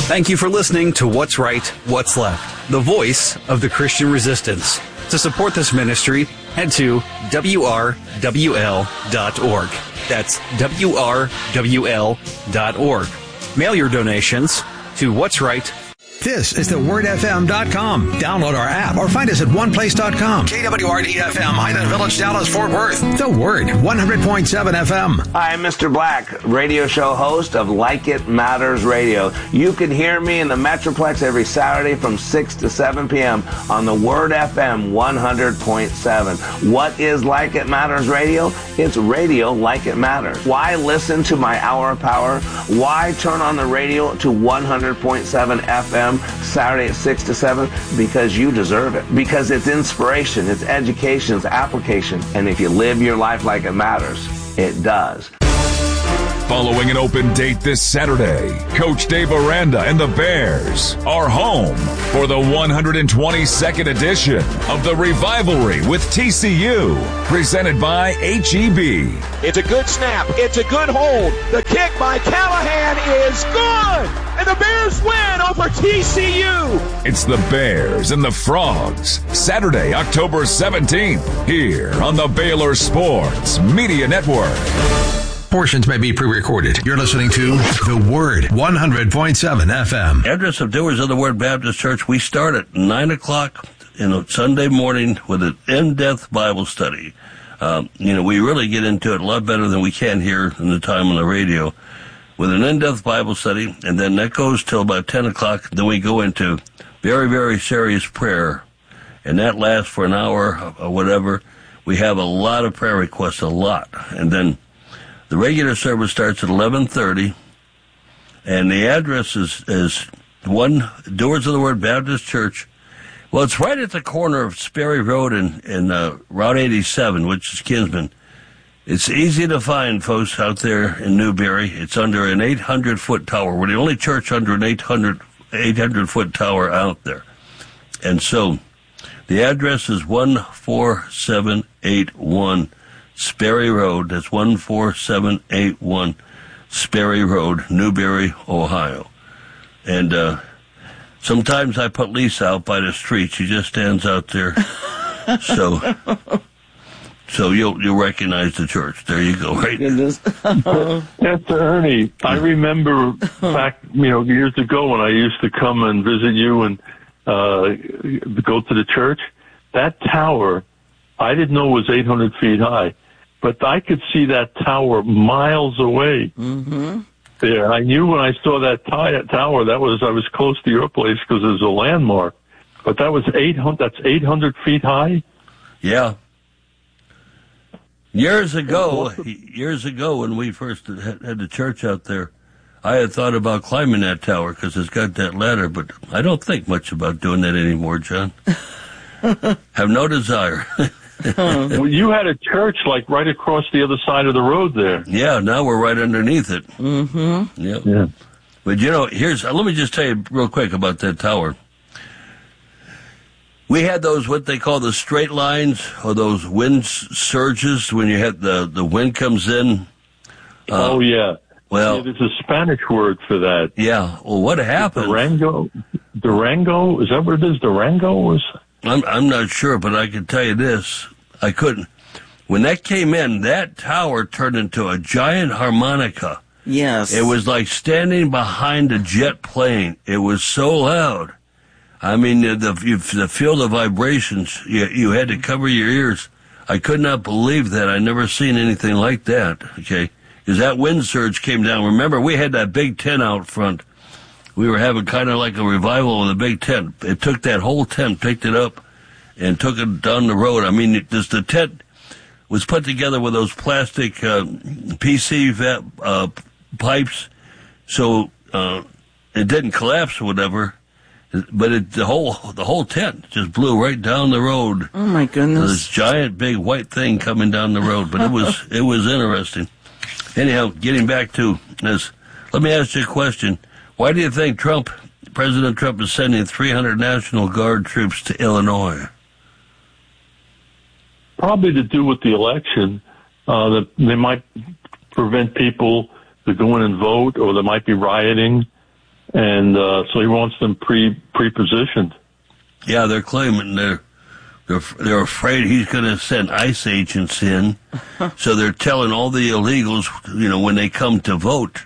Thank you for listening to What's Right, What's Left, the voice of the Christian resistance. To support this ministry, head to WRWL.org. That's WRWL.org. Mail your donations to What's Right. This is thewordfm.com. Download our app or find us at oneplace.com. KWRD-FM, Highland Village, Dallas, Fort Worth. The Word, 100.7 FM. Hi, I'm Mr. Black, radio show host of Like It Matters Radio. You can hear me in the Metroplex every Saturday from 6 to 7 p.m. on the Word FM 100.7. What is Like It Matters Radio? It's radio like it matters. Why listen to my Hour of Power? Why turn on the radio to 100.7 FM? Saturday at 6 to 7, because you deserve it. Because it's inspiration, it's education, it's application. And if you live your life like it matters, it does. Following an open date this Saturday, Coach Dave Aranda and the Bears are home for the 122nd edition of the Revivalry with TCU, presented by HEB. It's a good snap. It's a good hold. The kick by Callahan is good. And the Bears win over TCU. It's the Bears and the Frogs, Saturday, October 17th, here on the Baylor Sports Media Network. Portions may be pre-recorded. You're listening to The Word, 100.7 FM. Address of Doers of the Word Baptist Church. We start at 9 o'clock in a Sunday morning with an in-depth Bible study. We really get into it a lot better than we can here in the time on the radio. With an in-depth Bible study, and then that goes till about 10 o'clock. Then we go into very, very serious prayer, and that lasts for an hour or whatever. We have a lot of prayer requests, a lot. And then the regular service starts at 11:30, and the address is 1 Doers of the Word Baptist Church. Well, it's right at the corner of Sperry Road and Route 87, which is Kinsman. It's easy to find, folks, out there in Newberry. It's under an 800-foot tower. We're the only church under an 800-foot tower out there. And so the address is 14781 Sperry Road. That's 14781 Sperry Road, Newberry, Ohio. And sometimes I put Lisa out by the street. She just stands out there. So you'll recognize the church. There you go, right? Pastor Ernie, I remember back, years ago when I used to come and visit you and go to the church. That tower, I didn't know it was 800 feet high, but I could see that tower miles away. Mm-hmm. There, I knew when I saw that tower, I was close to your place because it was a landmark. But that was 800. That's 800 feet high. Yeah. Years ago, when we first had the church out there, I had thought about climbing that tower because it's got that ladder, but I don't think much about doing that anymore, John. Have no desire. Well, you had a church like right across the other side of the road there. Yeah, now we're right underneath it. Mm-hmm. Yep. Yeah. But let me just tell you real quick about that tower. We had those, what they call the straight lines, or those wind surges when you had the wind comes in. Oh, yeah. Well, there's a Spanish word for that. Yeah. Well, what happened? Durango? Is that what it is? Durango? I'm not sure, but I can tell you this. I couldn't. When that came in, that tower turned into a giant harmonica. Yes. It was like standing behind a jet plane. It was so loud. I mean, the field of vibrations, you had to cover your ears. I could not believe that. I never seen anything like that, okay? Because that wind surge came down. Remember, we had that big tent out front. We were having kind of like a revival with a big tent. It took that whole tent, picked it up, and took it down the road. I mean, the tent was put together with those plastic PC pipes, so it didn't collapse or whatever. But the whole tent just blew right down the road. Oh my goodness! This giant big white thing coming down the road, but it was interesting. Anyhow, getting back to this, let me ask you a question: why do you think President Trump, is sending 300 National Guard troops to Illinois? Probably to do with the election. That they might prevent people to go in and vote, or there might be rioting. and so he wants them pre-positioned. Yeah, they're claiming they're afraid he's going to send ICE agents in, so they're telling all the illegals, when they come to vote,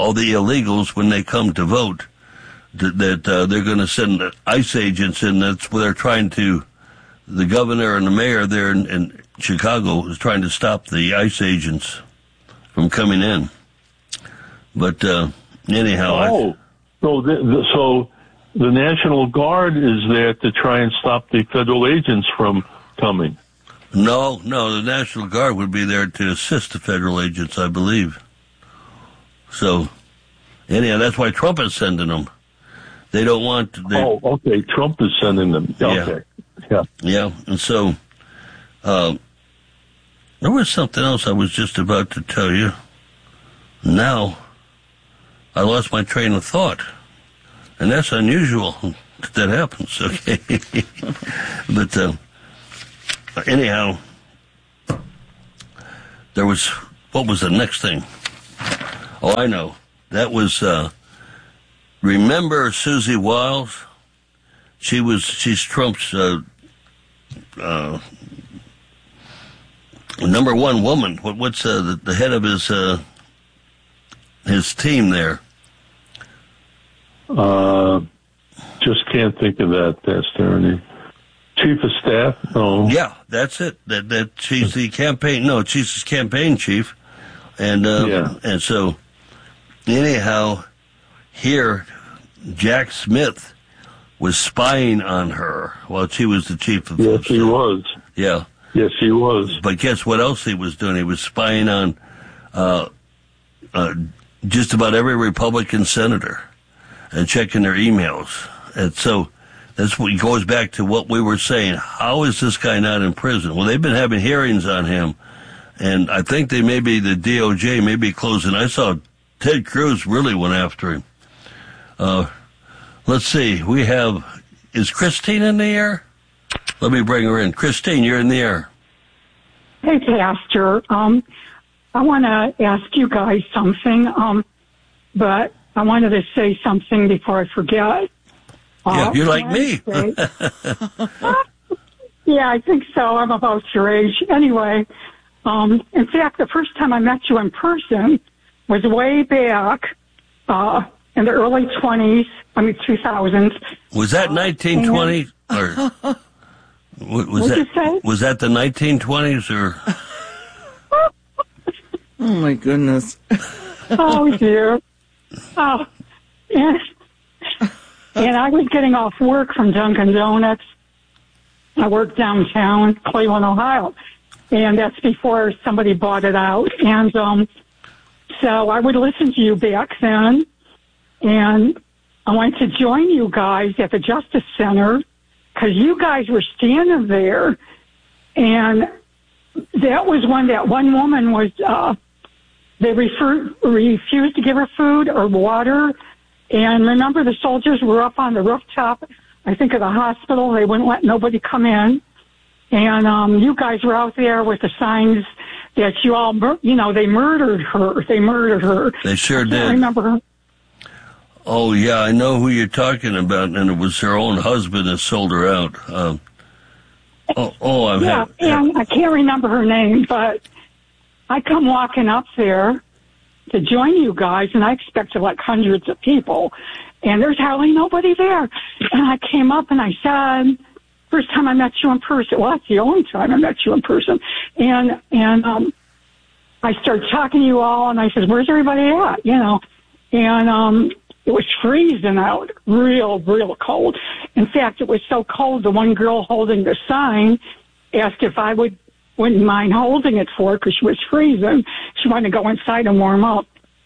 that they're going to send ICE agents in. That's where they're trying to. The governor and the mayor there in Chicago is trying to stop the ICE agents from coming in. But anyhow, so the National Guard is there to try and stop the federal agents from coming. No, the National Guard would be there to assist the federal agents, I believe. So, anyhow, that's why Trump is sending them. They don't want... okay, Trump is sending them. Okay, yeah, and so, there was something else I was just about to tell you. Now, I lost my train of thought. And that's unusual that happens, okay? But, anyhow, what was the next thing? Oh, I know. That was, remember Susie Wiles? She's Trump's, number one woman. What's, the head of his team there? Just can't think of that, Pastor Ernie. Chief of Staff? No. Yeah, that's it. That she's the campaign. No, she's his campaign chief, and so anyhow, here Jack Smith was spying on her while she was the chief of. Yes, he was. Yeah. Yes, he was. But guess what else he was doing? He was spying on just about every Republican senator and checking their emails. And so that's what goes back to what we were saying. How is this guy not in prison? Well, they've been having hearings on him, and I think the DOJ may be closing. I saw Ted Cruz really went after him. Let's see. Is Christine in the air? Let me bring her in. Christine, you're in the air. Hey, Pastor. I want to ask you guys something, but I wanted to say something before I forget. Yeah, you're like me. Yeah, I think so. I'm about your age. Anyway, in fact, the first time I met you in person was way back in the early 2000s. Was that 1920? Or was that the 1920s or? Oh my goodness. Oh dear. Oh, and I was getting off work from Dunkin' Donuts. I worked downtown, Cleveland, Ohio, and that's before somebody bought it out. And so I would listen to you back then, and I wanted to join you guys at the Justice Center because you guys were standing there, and that was when that one woman was. They refused to give her food or water. And remember, the soldiers were up on the rooftop, I think, of the hospital. They wouldn't let nobody come in. And you guys were out there with the signs that you all, they murdered her. They murdered her. They sure did. I remember her. Oh, yeah, I know who you're talking about, and it was her own husband that sold her out. And I can't remember her name, but I come walking up there to join you guys, and I expected like hundreds of people, and there's hardly nobody there. And I came up and I said, first time I met you in person. Well, that's the only time I met you in person. And I started talking to you all, and I said, where's everybody at? And it was freezing out, real cold. In fact, it was so cold, the one girl holding the sign asked if I wouldn't mind holding it for her because she was freezing. She wanted to go inside and warm up.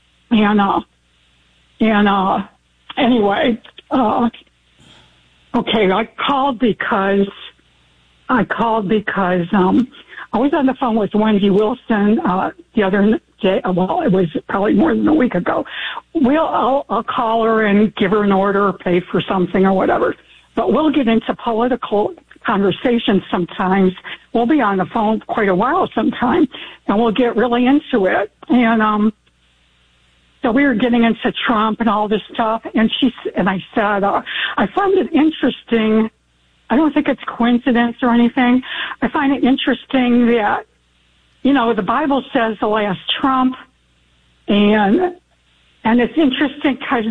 Anyway, okay, I called because I was on the phone with Wendy Wilson the other day. Well, it was probably more than a week ago. I'll call her and give her an order or pay for something or whatever. But we'll get into political conversations sometimes. We'll be on the phone quite a while sometimes, and we'll get really into it. And So we were getting into Trump and all this stuff, and I said, I find it interesting. I don't think it's coincidence or anything. I find it interesting that, the Bible says the last Trump, and it's interesting because,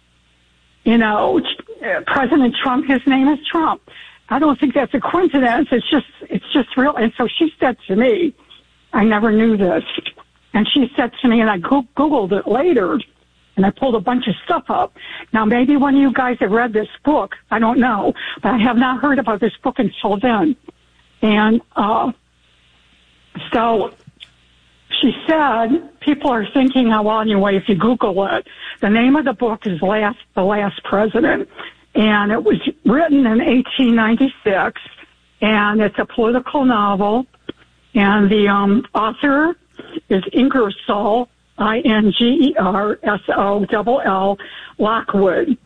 President Trump, his name is Trump. I don't think that's a coincidence. It's just real. And so she said to me, I never knew this. And she said to me, and I Googled it later, and I pulled a bunch of stuff up. Now, maybe one of you guys have read this book. I don't know. But I have not heard about this book until then. And so she said, people are thinking, well, anyway, if you Google it, the name of the book is The Last President. And it was written in 1896, and it's a political novel. And the author is Ingersoll, Ingersoll, Lockwood,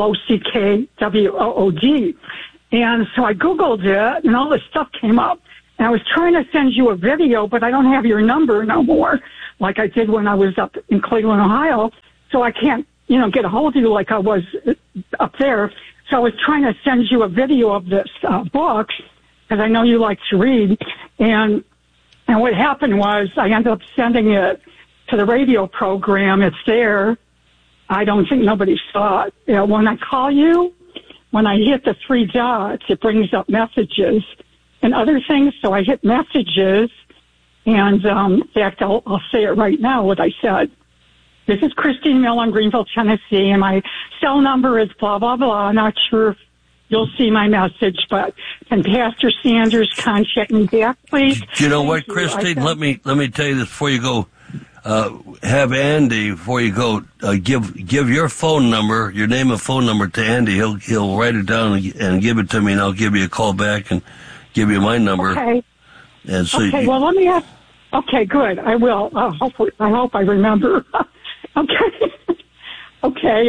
Lockwood. And so I Googled it, and all this stuff came up. And I was trying to send you a video, but I don't have your number no more, like I did when I was up in Cleveland, Ohio. So I can't, get a hold of you like I was up there. So I was trying to send you a video of this book, because I know you like to read. And what happened was I ended up sending it to the radio program. It's there. I don't think nobody saw it. When I call you, when I hit the 3 dots, it brings up messages and other things. So I hit messages, and in fact, I'll say it right now, what I said. This is Christine Mill in Greenville, Tennessee, and my cell number is blah, blah, blah. I'm not sure if you'll see my message, but can Pastor Sanders contact me back, please? You know what, Christine? Let me tell you this before you go. Have Andy, before you go, give your phone number, your name and phone number to Andy. He'll write it down and give it to me, and I'll give you a call back and give you my number. Okay. And so well, let me ask. Okay, good. I will. I hope I remember. Okay. Okay.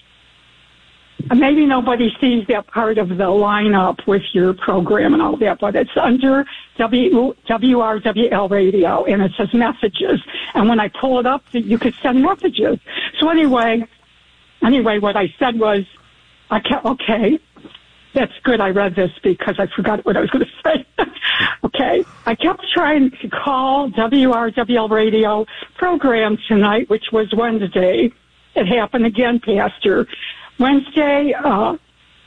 Maybe nobody sees that part of the lineup with your program and all that, but it's under WRWL radio, and it says messages. And when I pull it up, you could send messages. So anyway, what I said was, okay, that's good. I read this because I forgot what I was going to say. Okay. I kept trying to call WRWL radio program tonight, which was Wednesday. It happened again, Pastor. Wednesday, I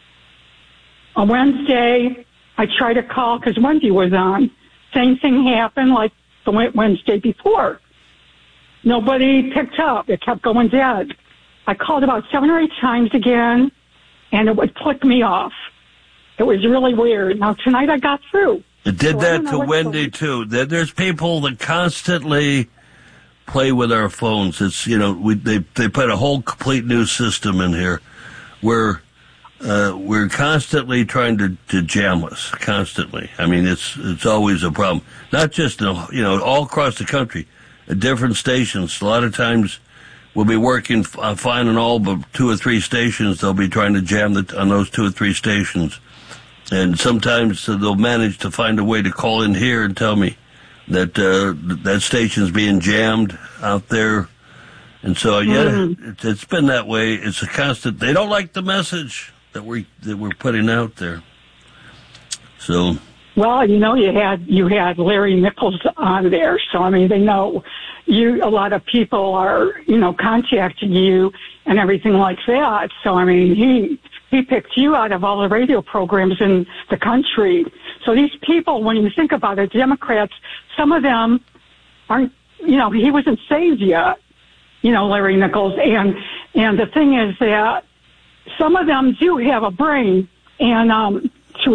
tried to call because Wendy was on. Same thing happened like the Wednesday before. Nobody picked up. It kept going dead. I called about 7 or 8 times again, and it would click me off. It was really weird. Now, tonight I got through. It did that to Wendy, too. There's people that constantly play with our phones. It's, they put a whole complete new system in here. We're constantly trying to jam us, constantly. I mean, it's always a problem. Not just, all across the country, at different stations. A lot of times we'll be working fine and all, but 2 or 3 stations, they'll be trying to jam on those 2 or 3 stations. And sometimes they'll manage to find a way to call in here and tell me that that station's being jammed out there. And so, it's been that way. It's a constant. They don't like the message that we're putting out there. So, well, you had Larry Nichols on there, so I mean they know you. A lot of people are contacting you and everything like that. So I mean he picked you out of all the radio programs in the country. So these people, when you think about it, Democrats, some of them aren't. He wasn't saved yet. Larry Nichols. And the thing is that some of them do have a brain, and,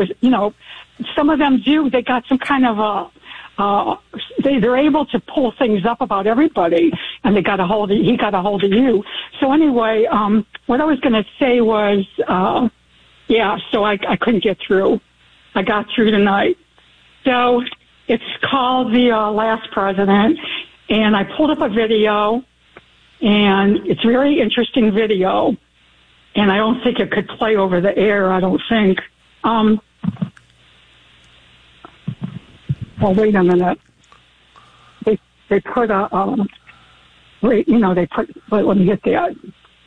some of them do, they got some kind of they're able to pull things up about everybody, and he got a hold of you. So anyway, what I was going to say was, so I couldn't get through. I got through tonight. So it's called The Last President, and I pulled up a video, and it's a very interesting video, and I don't think it could play over the air, I don't think. Well, wait a minute. They put a, they put, let me get that.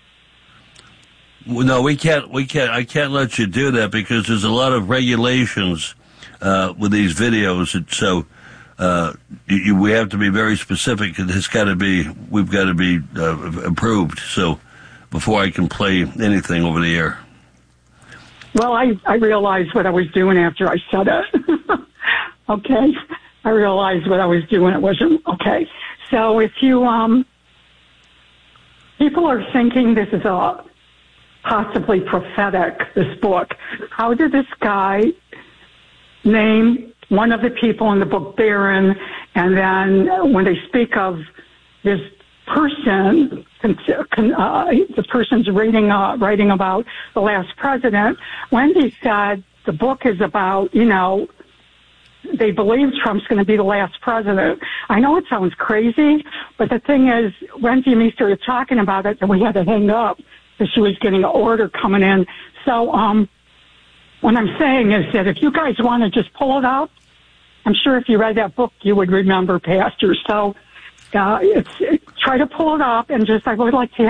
No, we can't. I can't let you do that because there's a lot of regulations with these videos, and so we have to be very specific. We've got to be approved. So before I can play anything over the air. Well, I realized what I was doing after I said it. Okay, I realized what I was doing. It wasn't okay. So if you people are thinking this is a possibly prophetic, this book. How did this guy name one of the people in the book Baron, and then when they speak of this person, the person's writing about the last president, Wendy said the book is about, they believe Trump's going to be the last president. I know it sounds crazy, but the thing is, Wendy and me started talking about it, and we had to hang up because she was getting an order coming in. So what I'm saying is that if you guys want to just pull it up, I'm sure if you read that book, you would remember, Pastor. So try to pull it up, and just I would like to